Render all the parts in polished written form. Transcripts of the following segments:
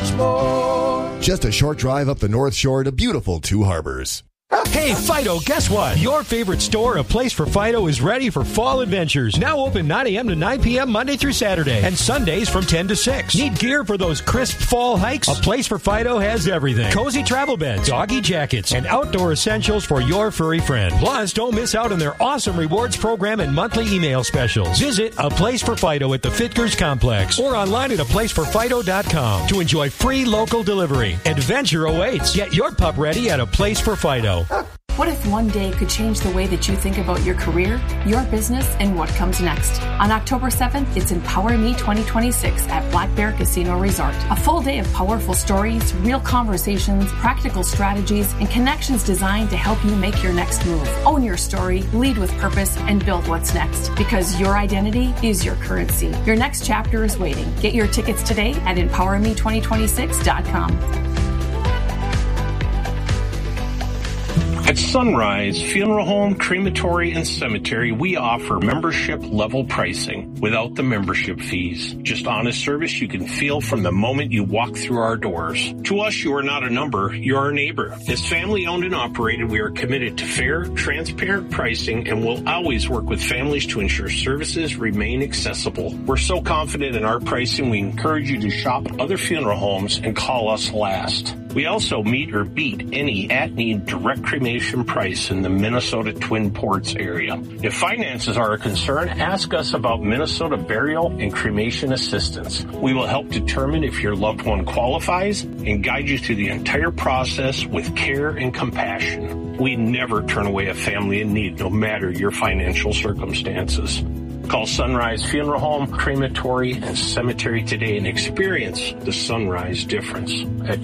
much more. Just a short drive up the North Shore to beautiful Two Harbors. Hey, Fido, guess what? Your favorite store, A Place for Fido, is ready for fall adventures. Now open 9 a.m. to 9 p.m. Monday through Saturday, and Sundays from 10 to 6. Need gear for those crisp fall hikes? A Place for Fido has everything. Cozy travel beds, doggy jackets, and outdoor essentials for your furry friend. Plus, don't miss out on their awesome rewards program and monthly email specials. Visit A Place for Fido at the Fitkers Complex or online at aplaceforfido.com to enjoy free local delivery. Adventure awaits. Get your pup ready at A Place for Fido. What if one day could change the way that you think about your career, your business, and what comes next? On October 7th, it's Empower Me 2026 at Black Bear Casino Resort. A full day of powerful stories, real conversations, practical strategies, and connections designed to help you make your next move. Own your story, lead with purpose, and build what's next. Because your identity is your currency. Your next chapter is waiting. Get your tickets today at empowerme2026.com. At Sunrise Funeral Home, Crematory, and Cemetery, we offer membership-level pricing without the membership fees. Just honest service you can feel from the moment you walk through our doors. To us, you are not a number, you are a neighbor. As family-owned and operated, we are committed to fair, transparent pricing and will always work with families to ensure services remain accessible. We're so confident in our pricing, we encourage you to shop other funeral homes and call us last. We also meet or beat any at-need direct cremation price in the Minnesota Twin Ports area. If finances are a concern, ask us about Minnesota burial and cremation assistance. We will help determine if your loved one qualifies and guide you through the entire process with care and compassion. We never turn away a family in need, no matter your financial circumstances. Call Sunrise Funeral Home, Crematory, and Cemetery today and experience the Sunrise difference at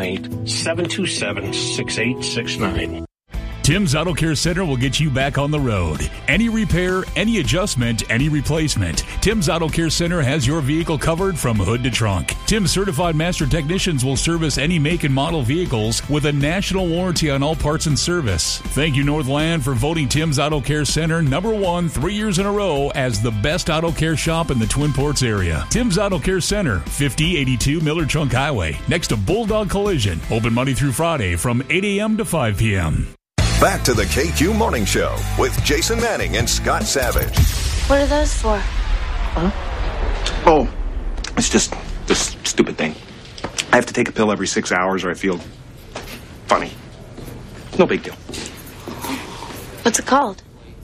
218-727-6869. Tim's Auto Care Center will get you back on the road. Any repair, any adjustment, any replacement. Tim's Auto Care Center has your vehicle covered from hood to trunk. Tim's certified master technicians will service any make and model vehicles with a national warranty on all parts and service. Thank you, Northland, for voting Tim's Auto Care Center #1 3 years in a row as the best auto care shop in the Twin Ports area. Tim's Auto Care Center, 5082 Miller Trunk Highway, next to Bulldog Collision. Open Monday through Friday from 8 a.m. to 5 p.m. Back to the KQ Morning Show with Jason Manning and Scott Savage. What are those for? Huh? Oh, it's just this stupid thing. I have to take a pill every 6 hours or I feel funny. No big deal. What's it called?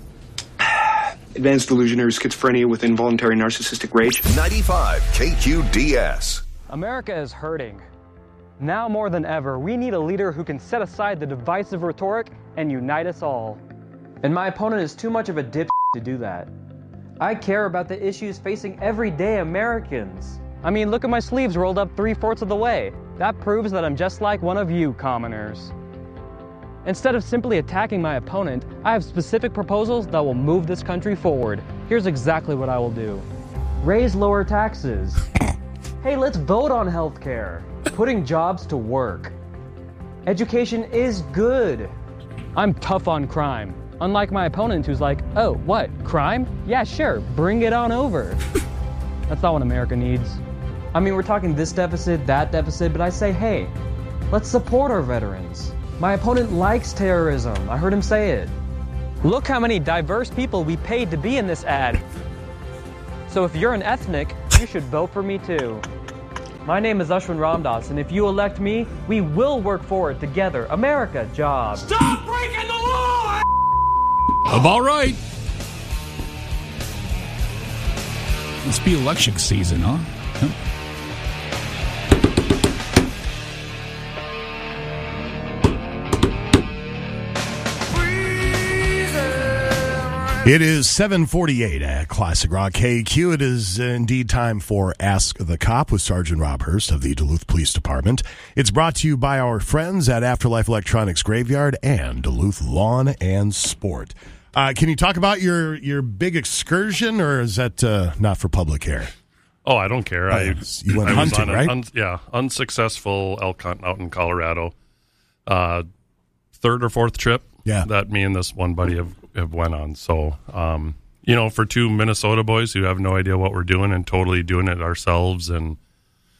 Advanced delusionary schizophrenia with involuntary narcissistic rage. 95 KQDS. America is hurting. Now more than ever, we need a leader who can set aside the divisive rhetoric and unite us all. And my opponent is too much of a dip to do that. I care about the issues facing everyday Americans. I mean, look at my sleeves rolled up 3/4 of the way. That proves that I'm just like one of you commoners. Instead of simply attacking my opponent, I have specific proposals that will move this country forward. Here's exactly what I will do. Raise lower taxes. Hey, let's vote on healthcare. Putting jobs to work. Education is good. I'm tough on crime. Unlike my opponent who's like, oh, what, crime? Yeah, sure, bring it on over. That's not what America needs. I mean, we're talking this deficit, that deficit, but I say, hey, let's support our veterans. My opponent likes terrorism. I heard him say it. Look how many diverse people we paid to be in this ad. So if you're an ethnic, you should vote for me too. My name is Ashwin Ramdas, and if you elect me, we will work forward together. America, jobs. Stop breaking the law! About right. Must be election season, huh? It is 7:48 at Classic Rock KQ. It is indeed time for Ask the Cop with Sergeant Rob Hurst of the Duluth Police Department. It's brought to you by our friends at Afterlife Electronics Graveyard and Duluth Lawn and Sport. Can you talk about your big excursion, or is that not for public air? Oh, I don't care. You went hunting, right? Unsuccessful elk hunt out in Colorado. Third or fourth trip that me and this one buddy have went on. So, for two Minnesota boys who have no idea what we're doing and totally doing it ourselves and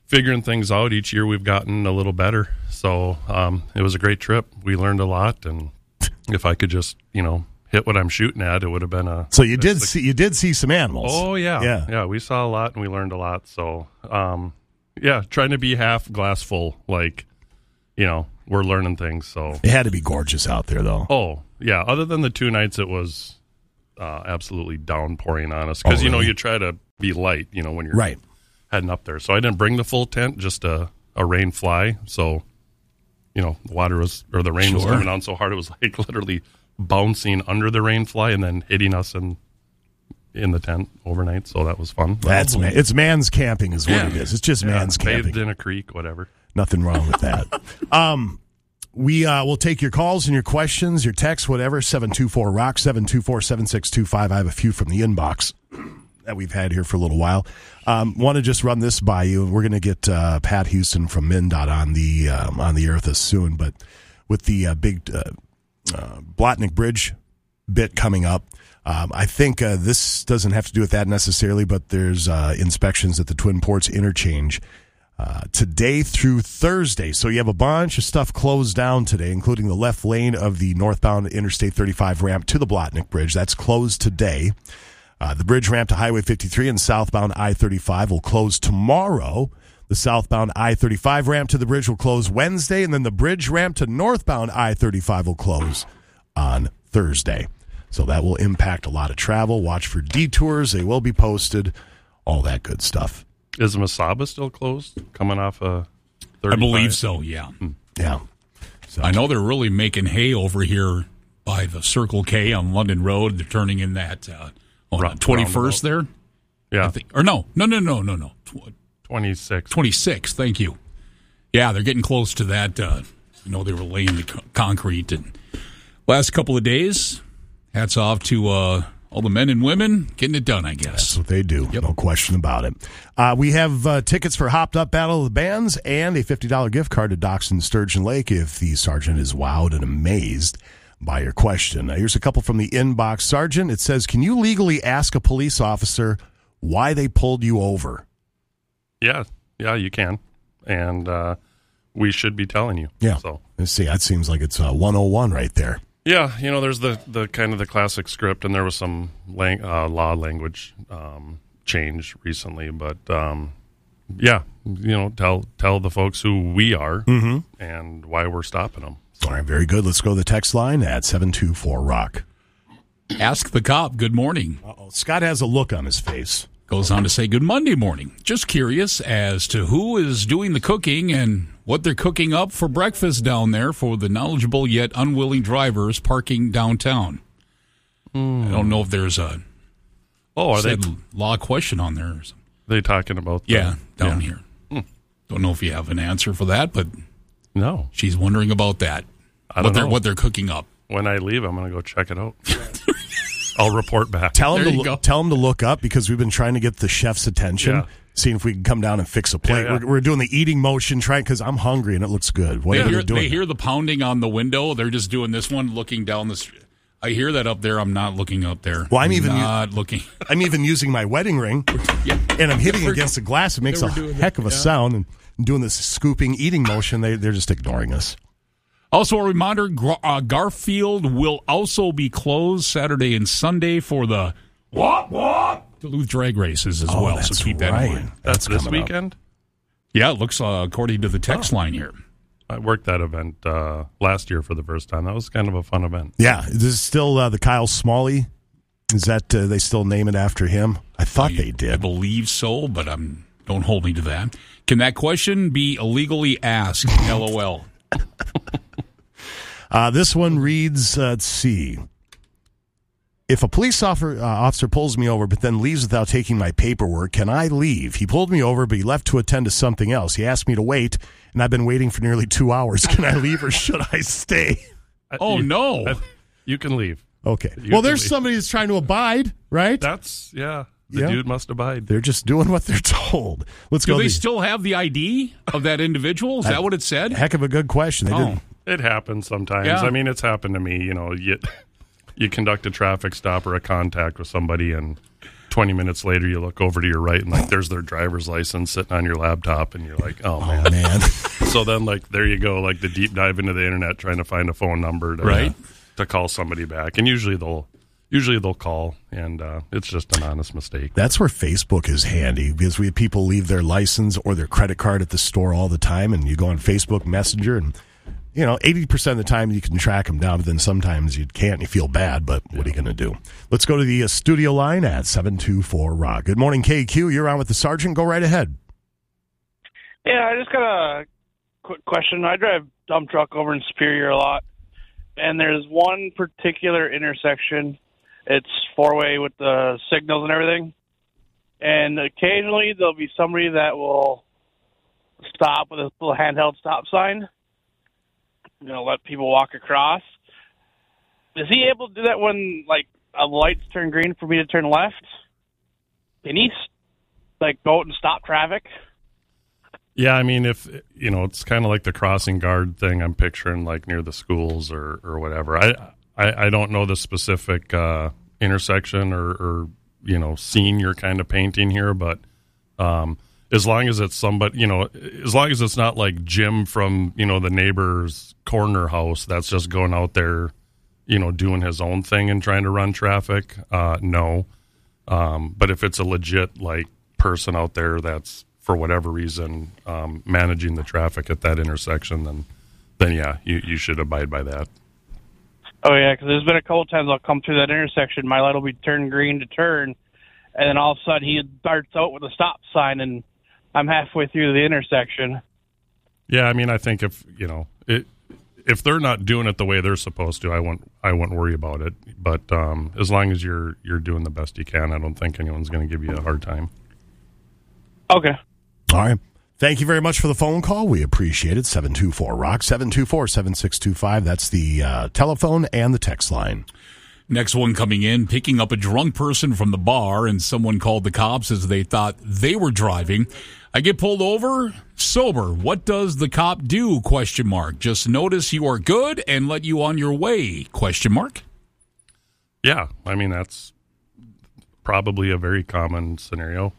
figuring things out. Each year we've gotten a little better. So it was a great trip. We learned a lot, and if I could just, hit what I'm shooting at, it would have been a. So you did see some animals. Oh yeah. We saw a lot and we learned a lot. So trying to be half glass full, like, we're learning things. So it had to be gorgeous out there, though. Oh yeah. Other than the 2 nights, it was absolutely downpouring on us because you try to be light, when you're heading up there. So I didn't bring the full tent, just a rain fly. So the water was, or the rain was coming on so hard it was like literally bouncing under the rain fly and then hitting us in the tent overnight. So that was fun. It's man's camping is what it is. It's just man's camping. Bathed in a creek, whatever. Nothing wrong with that. We will take your calls and your questions, your texts, whatever. 724-ROCK, 724-7625. I have a few from the inbox that we've had here for a little while. Want to just run this by you, and we're going to get Pat Houston from MnDOT on the air with us soon. But with the big Blatnick Bridge bit coming up, I think this doesn't have to do with that necessarily, but there's inspections at the Twin Ports interchange today through Thursday. So you have a bunch of stuff closed down today, including the left lane of the northbound Interstate 35 ramp to the Blatnick Bridge. That's closed today. The bridge ramp to Highway 53 and southbound I-35 will close tomorrow. The southbound I-35 ramp to the bridge will close Wednesday, and then the bridge ramp to northbound I-35 will close on Thursday. So that will impact a lot of travel. Watch for detours. They will be posted. All that good stuff. Is Mesaba still closed coming off 35? I believe so, yeah. Yeah. So I know they're really making hay over here by the Circle K on London Road. They're turning in that 21st there. Yeah. Or no. 26. 26, thank you. Yeah, they're getting close to that. They were laying the concrete. And last couple of days, hats off to all the men and women getting it done, I guess. That's what they do. Yep. No question about it. We have tickets for Hopped Up Battle of the Bands and a $50 gift card to Docks and Sturgeon Lake if the sergeant is wowed and amazed by your question. Now, here's a couple from the inbox. Sergeant, it says, can you legally ask a police officer why they pulled you over? Yeah, you can. And we should be telling you. Yeah. So let's see, that seems like it's 101 right there. Yeah, there's the kind of the classic script, and there was some law language change recently, but tell the folks who we are and why we're stopping them. All right, very good. Let's go to the text line at 724-ROCK. Ask the cop, good morning. Scott has a look on his face. Goes on to say, good Monday morning. Just curious as to who is doing the cooking and what they're cooking up for breakfast down there for the knowledgeable yet unwilling drivers parking downtown. I don't know if there's a law question on there or something. They talking about down here. Don't know if you have an answer for that, but no, she's wondering about that. What they're cooking up. When I leave, I'm going to go check it out. I'll report back. Tell him to look up, because we've been trying to get the chef's attention, seeing if we can come down and fix a plate. Yeah. We're doing the eating motion, trying, because I'm hungry and it looks good. They hear the pounding on the window. They're just doing this one, looking down the street. I hear that up there. I'm not looking up there. Well, I'm even not looking. I'm even using my wedding ring, and I'm hitting against the glass. It makes a heck of a sound, and doing this scooping eating motion. They're just ignoring us. Also, a reminder, Garfield will also be closed Saturday and Sunday for the Duluth drag races as well. So keep that in mind. That's this weekend? Yeah, it looks, according to the text line here. I worked that event last year for the first time. That was kind of a fun event. Yeah. This is still the Kyle Smalley. Is that they still name it after him? I thought they did. I believe so, but don't hold me to that. Can that question be illegally asked? LOL. This one reads, let's see. If a police officer pulls me over but then leaves without taking my paperwork, can I leave? He pulled me over, but he left to attend to something else. He asked me to wait, and I've been waiting for nearly 2 hours. Can I leave or should I stay? No. You can leave. Okay. There's somebody that's trying to abide, right? The dude must abide. They're just doing what they're told. Let's go. Do they still have the ID of that individual? Is that what it said? Heck of a good question. They didn't. It happens sometimes. Yeah. I mean, it's happened to me. You conduct a traffic stop or a contact with somebody, and 20 minutes later, you look over to your right, and like there's their driver's license sitting on your laptop, and you're like, oh man. So then, like, there you go, like the deep dive into the internet trying to find a phone number to call somebody back, and usually they'll call, and it's just an honest mistake. That's where Facebook is handy, because we have people leave their license or their credit card at the store all the time, and you go on Facebook Messenger, and 80% of the time you can track them down, but then sometimes you can't and you feel bad, but what are you going to do? Let's go to the studio line at 724-ROCK. Good morning, KQ. You're on with the Sergeant. Go right ahead. Yeah, I just got a quick question. I drive dump truck over in Superior a lot, and there's one particular intersection. It's four-way with the signals and everything, and occasionally there'll be somebody that will stop with a little handheld stop sign, let people walk across. Is he able to do that when, like, a light's turn green for me to turn left? Can he, go out and stop traffic? Yeah, I mean, if, it's kind of like the crossing guard thing I'm picturing, like, near the schools or whatever. I don't know the specific intersection or scene you're kind of painting here, but as long as it's somebody, as long as it's not like Jim from, the neighbor's corner house that's just going out there, doing his own thing and trying to run traffic, no. But if it's a legit, like, person out there that's, for whatever reason, managing the traffic at that intersection, then yeah, you should abide by that. Oh, yeah, because there's been a couple times I'll come through that intersection, my light will be turned green to turn, and then all of a sudden he darts out with a stop sign, and I'm halfway through the intersection. Yeah, I mean, I think if they're not doing it the way they're supposed to, I won't worry about it. But as long as you're doing the best you can, I don't think anyone's going to give you a hard time. Okay. All right. Thank you very much for the phone call. We appreciate it. 724-ROCK, 724-7625. That's the telephone and the text line. Next one coming in, picking up a drunk person from the bar, and someone called the cops as they thought they were driving. I get pulled over, sober. What does the cop do? ? Just notice you are good and let you on your way? ? Yeah, I mean, that's probably a very common scenario.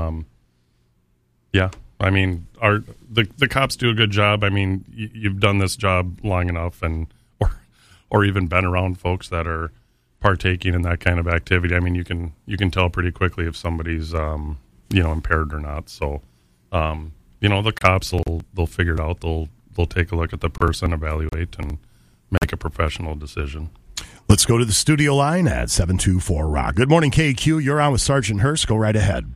Yeah, I mean, the cops do a good job. I mean, you've done this job long enough, and or even been around folks that are partaking in that kind of activity. I mean, you can tell pretty quickly if somebody's impaired or not. So, the cops they'll figure it out. They'll take a look at the person, evaluate, and make a professional decision. Let's go to the studio line at 724-ROCK. Good morning, KQ. You're on with Sergeant Hurst. Go right ahead.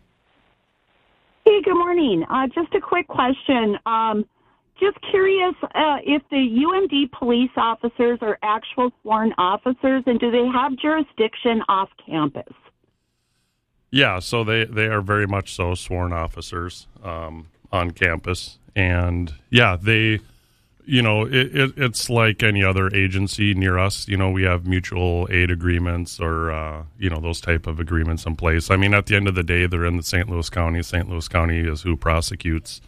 Hey, good morning. Just a quick question. Just curious if the UMD police officers are actual sworn officers, and do they have jurisdiction off campus? Yeah, so they are very much so sworn officers on campus. And, yeah, they, it's like any other agency near us. We have mutual aid agreements or, those type of agreements in place. I mean, at the end of the day, they're in the St. Louis County. St. Louis County is who prosecutes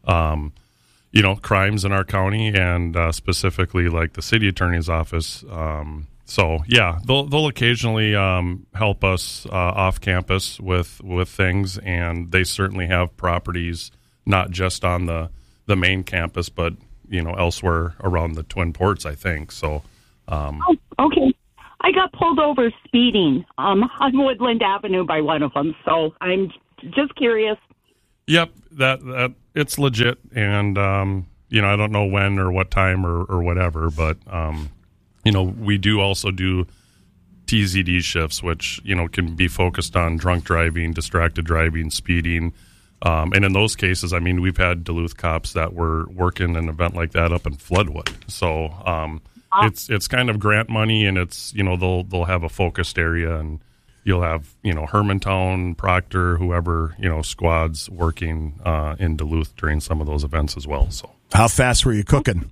crimes in our county, and specifically like the city attorney's office. So yeah, they'll occasionally help us off campus with things, and they certainly have properties not just on the main campus, but elsewhere around the Twin Ports, I think. So. Okay. I got pulled over speeding on Woodland Avenue by one of them, so I'm just curious. Yep, that it's legit, and I don't know when or what time or whatever, but we do also do TZD shifts, which can be focused on drunk driving, distracted driving, speeding, and in those cases, I mean, we've had Duluth cops that were working an event like that up in Floodwood, so it's kind of grant money, and it's they'll have a focused area, and you'll have, Hermantown, Proctor, whoever, squads working in Duluth during some of those events as well. So, how fast were you cooking?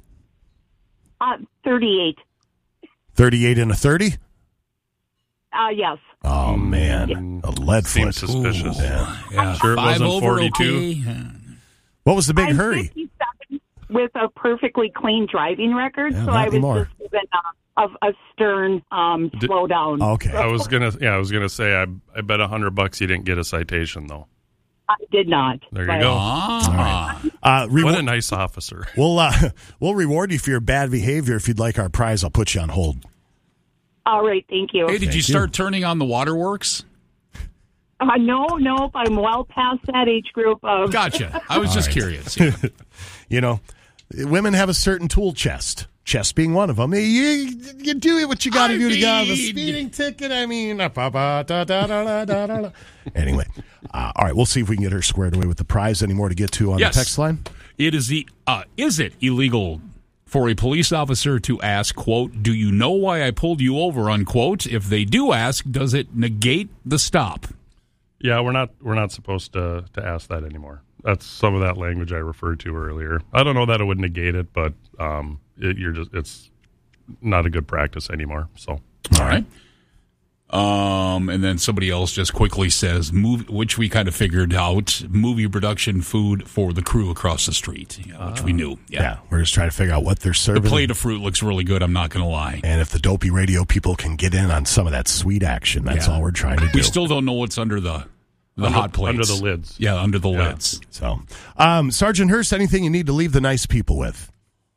38. 38 and a 30? Yes. Oh, man. Yeah. A lead foot. Seems suspicious. Yeah. Sure it wasn't 42? Okay. What was the big I'm hurry? 57 with a perfectly clean driving record, Yeah, so I was anymore. just given a stern slowdown. Okay. I was gonna say I bet $100 you didn't get a citation though. I did not. There you go. All right. What a nice officer. We'll reward you for your bad behavior. If you'd like our prize, I'll put you on hold. All right, thank you. Hey, did you start turning on the waterworks? No, I'm well past that age group of. Gotcha. I was just curious. You know, women have a certain tool chest. Chest being one of them. You do what you got to do to get out of the speeding ticket. I mean, anyway. All right, we'll see if we can get her squared away with the prize. Any more to get to on the text line? It is is it illegal for a police officer to ask, quote, do you know why I pulled you over, unquote? If they do ask, does it negate the stop? Yeah, we're not supposed to ask that anymore. That's some of that language I referred to earlier. I don't know that it would negate it, but it's not a good practice anymore. So all right. And then somebody else just quickly says, which we kind of figured out, movie production food for the crew across the street, which we knew. Yeah, we're just trying to figure out what they're serving. The plate of fruit looks really good, I'm not going to lie. And if the dopey radio people can get in on some of that sweet action, that's all we're trying to do. We still don't know what's under the hot plates. Under the lids. Yeah, under the lids. So, Sergeant Hurst, anything you need to leave the nice people with?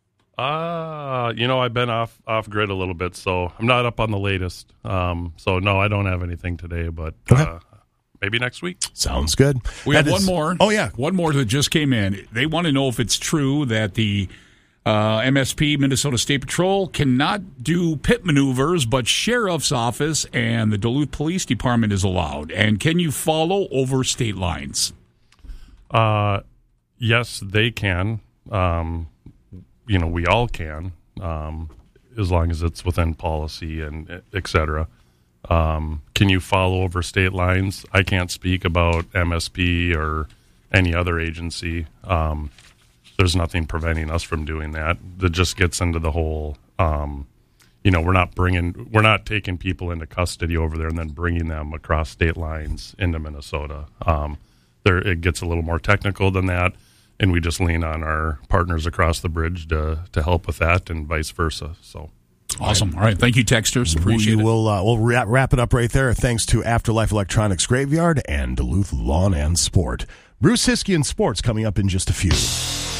I've been off grid a little bit, so I'm not up on the latest. So no, I don't have anything today, but maybe next week. Sounds good. We have one more. Oh yeah, one more that just came in. They want to know if it's true that the MSP, Minnesota State Patrol, cannot do pit maneuvers, but Sheriff's Office and the Duluth Police Department is allowed. And can you follow over state lines? Yes, they can. We all can, as long as it's within policy and et cetera. Can you follow over state lines? I can't speak about MSP or any other agency. There's nothing preventing us from doing that. That just gets into the whole, we're not taking people into custody over there and then bringing them across state lines into Minnesota. It gets a little more technical than that. And we just lean on our partners across the bridge to help with that, and vice versa. So, awesome! All right, thank you, texters. Appreciate it. We'll wrap it up right there. Thanks to Afterlife Electronics Graveyard and Duluth Lawn and Sport. Bruce Hiskey and Sports coming up in just a few.